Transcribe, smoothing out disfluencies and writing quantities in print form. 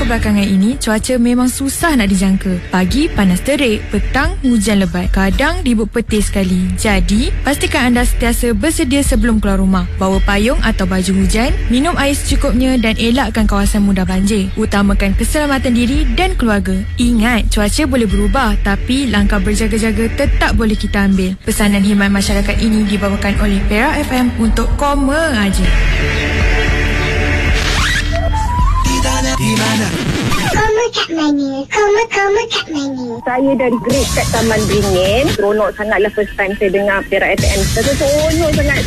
belakangan ini, cuaca memang susah nak dijangka. Pagi panas terik, petang hujan lebat, kadang ribut petir sekali. Jadi, pastikan anda sentiasa bersedia sebelum keluar rumah. Bawa payung atau baju hujan, minum air secukupnya dan elakkan kawasan mudah banjir. Utamakan keselamatan diri dan keluarga. Ingat, cuaca boleh berubah, tapi langkah berjaga-jaga tetap boleh kita ambil. Pesanan khidmat masyarakat ini dibawakan oleh Perak FM untuk Koma Aja. Di mana? Koma kat mana? Koma kat mana? Saya dari Great kat Taman Beringin. Seronok sangatlah first time saya dengar Perak FM. Seronok sangat.